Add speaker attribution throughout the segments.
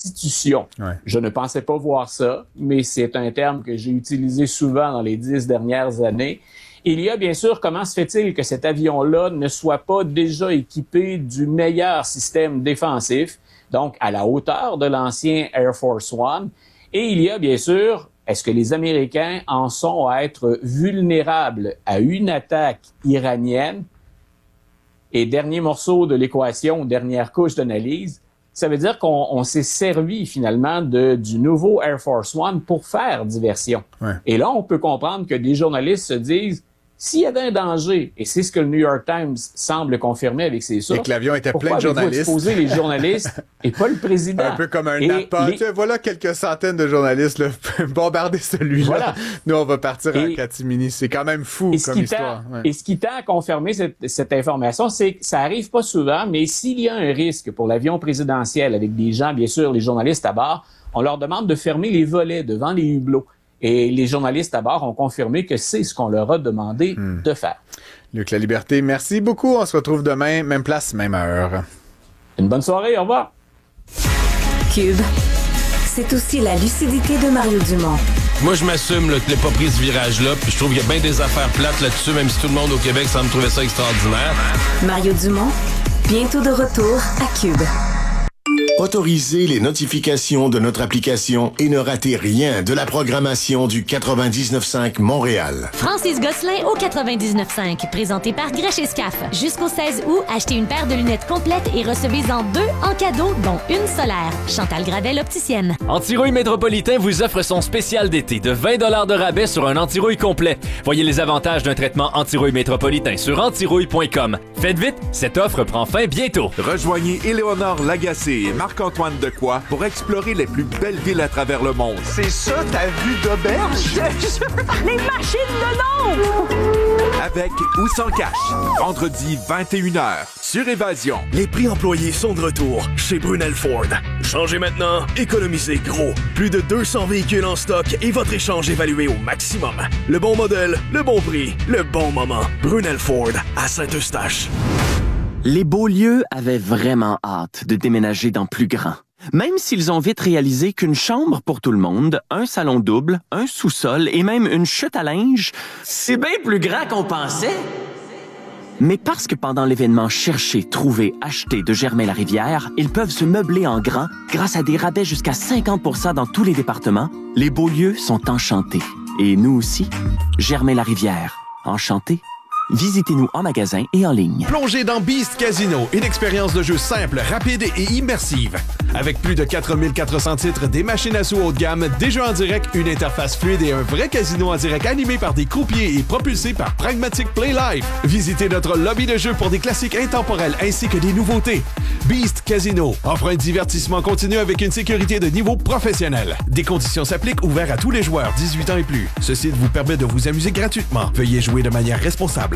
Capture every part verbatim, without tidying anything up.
Speaker 1: restitution.
Speaker 2: Ouais.
Speaker 1: Je ne pensais pas voir ça, mais c'est un terme que j'ai utilisé souvent dans les dix dernières années. Il y a bien sûr, comment se fait-il que cet avion-là ne soit pas déjà équipé du meilleur système défensif, donc à la hauteur de l'ancien Air Force One? Et il y a bien sûr, est-ce que les Américains en sont à être vulnérables à une attaque iranienne? Et dernier morceau de l'équation, dernière couche d'analyse, ça veut dire qu'on on s'est servi finalement de, du nouveau Air Force One pour faire diversion.
Speaker 2: Ouais.
Speaker 1: Et là, on peut comprendre que des journalistes se disent, s'il y avait un danger, et c'est ce que le New York Times semble confirmer avec ses sources,
Speaker 2: et que l'avion était
Speaker 1: pourquoi
Speaker 2: plein de journalistes.
Speaker 1: exposer les journalistes et pas le président?
Speaker 2: Un peu comme un
Speaker 1: et
Speaker 2: appât.
Speaker 1: les...
Speaker 2: Tu sais, voilà quelques centaines de journalistes, là, bombarder celui-là. Voilà. Nous, on va partir et... en catimini. C'est quand même fou
Speaker 1: et
Speaker 2: comme histoire.
Speaker 1: Tend,
Speaker 2: ouais.
Speaker 1: Et ce qui tend à confirmer cette, cette information, c'est que ça arrive pas souvent, mais s'il y a un risque pour l'avion présidentiel avec des gens, bien sûr, les journalistes à bord, on leur demande de fermer les volets devant les hublots. Et les journalistes à bord ont confirmé que c'est ce qu'on leur a demandé hmm. de faire.
Speaker 2: Luc La Liberté, merci beaucoup. On se retrouve demain, même place, même heure.
Speaker 1: Une bonne soirée, au revoir.
Speaker 3: Cube, c'est aussi la lucidité de Mario Dumont.
Speaker 4: Moi, je m'assume là, que je n'ai pas pris ce virage-là, puis je trouve qu'il y a bien des affaires plates là-dessus, même si tout le monde au Québec semble trouver ça extraordinaire.
Speaker 3: Mario Dumont, bientôt de retour à Cube.
Speaker 5: Autorisez les notifications de notre application et ne ratez rien de la programmation du quatre-vingt-dix-neuf cinq Montréal.
Speaker 6: Francis Gosselin au quatre-vingt-dix-neuf cinq, présenté par Grèche et Scaf. Jusqu'au seize août, achetez une paire de lunettes complètes et recevez-en deux en cadeau, dont une solaire. Chantal Gradel, opticienne.
Speaker 7: Antirouille Métropolitain vous offre son spécial d'été de vingt dollars de rabais sur un antirouille complet. Voyez les avantages d'un traitement antirouille métropolitain sur antirouille point com. Faites vite, cette offre prend fin bientôt.
Speaker 8: Rejoignez Éléonore Lagacé et Marc-Antoine Decoy pour explorer les plus belles villes à travers le monde.
Speaker 9: C'est ça ta vue d'auberge?
Speaker 10: Les machines de l'ombre!
Speaker 8: Avec ou sans cash. Vendredi vingt et une heures sur Évasion.
Speaker 11: Les prix employés sont de retour chez Brunel Ford. Changez maintenant, économisez gros. Plus de deux cents véhicules en stock et votre échange évalué au maximum. Le bon modèle, le bon prix, le bon moment. Brunel Ford à Saint-Eustache.
Speaker 12: Les Beaulieu avaient vraiment hâte de déménager dans plus grand. Même s'ils ont vite réalisé qu'une chambre pour tout le monde, un salon double, un sous-sol et même une chute à linge, c'est bien plus grand qu'on pensait. Mais parce que pendant l'événement Chercher, Trouver, Acheter de Germain-Larivière, ils peuvent se meubler en grand grâce à des rabais jusqu'à cinquante pour cent dans tous les départements, les Beaulieu sont enchantés. Et nous aussi, Germain-Larivière, enchantés. Visitez-nous en magasin et en ligne.
Speaker 4: Plongez dans Beast Casino, une expérience de jeu simple, rapide et immersive. Avec plus de quatre mille quatre cents titres, des machines à sous haut de gamme, des jeux en direct, une interface fluide et un vrai casino en direct animé par des croupiers et propulsé par Pragmatic Play Live. Visitez notre lobby de jeu pour des classiques intemporels ainsi que des nouveautés. Beast Casino offre un divertissement continu avec une sécurité de niveau professionnel. Des conditions s'appliquent, ouvert à tous les joueurs dix-huit ans et plus. Ce site vous permet de vous amuser gratuitement. Veuillez jouer de manière responsable.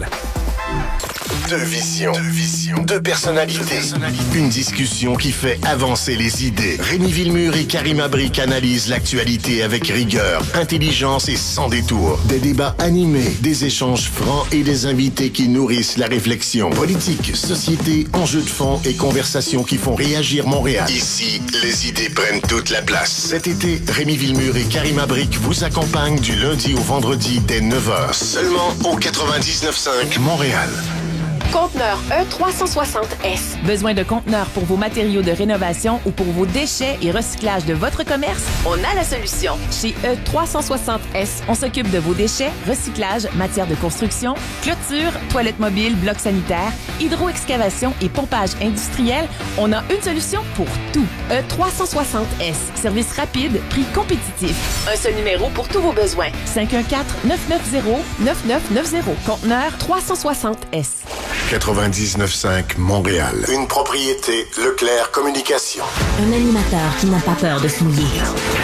Speaker 5: Deux visions, deux visions, deux personnalités. Une discussion qui fait avancer les idées. Rémi Villemur et Karima Brick analysent l'actualité avec rigueur, intelligence et sans détour. Des débats animés, des échanges francs et des invités qui nourrissent la réflexion. Politique, société, enjeux de fond et conversations qui font réagir Montréal. Ici, les idées prennent toute la place. Cet été, Rémi Villemur et Karima Brick vous accompagnent du lundi au vendredi dès neuf heures. Seulement au quatre-vingt-dix-neuf cinq Montréal.
Speaker 13: Conteneur E trois cent soixante S.
Speaker 14: Besoin de conteneurs pour vos matériaux de rénovation ou pour vos déchets et recyclage de votre commerce?
Speaker 13: On a la solution.
Speaker 14: Chez E trois cent soixante S, on s'occupe de vos déchets, recyclage, matière de construction, clôture, toilettes mobiles, blocs sanitaires, hydroexcavation et pompage industriel. On a une solution pour tout.
Speaker 13: E trois cent soixante S.
Speaker 14: Service rapide, prix compétitif.
Speaker 13: Un seul numéro pour tous vos besoins.
Speaker 14: cinq un quatre, neuf neuf zéro, neuf neuf neuf zéro. Conteneur
Speaker 13: trois cent soixante S.
Speaker 5: quatre-vingt-dix-neuf cinq Montréal. Une propriété Leclerc Communication.
Speaker 3: Un animateur qui n'a pas peur de se mouiller.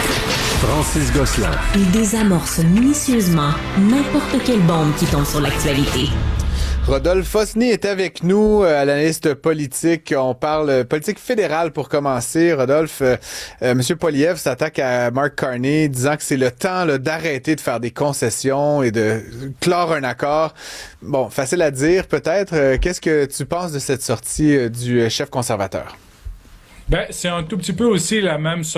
Speaker 2: Francis Gosselin.
Speaker 3: Il désamorce minutieusement n'importe quelle bombe qui tombe sur l'actualité.
Speaker 2: Rodolphe Fosny est avec nous, euh, analyste politique. On parle euh, politique fédérale pour commencer. Rodolphe, euh, euh, M. Poilievre s'attaque à Mark Carney, disant que c'est le temps là, d'arrêter de faire des concessions et de clore un accord. Bon, facile à dire peut-être. Euh, qu'est-ce que tu penses de cette sortie euh, du chef conservateur?
Speaker 15: Ben, c'est un tout petit peu aussi la même